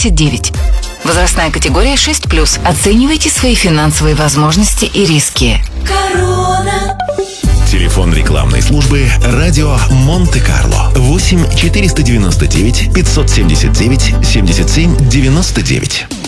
79. Возрастная категория 6+. Оценивайте свои финансовые возможности и риски. Корона. Телефон рекламной службы «Радио Монте-Карло» 8 499 579 77 99.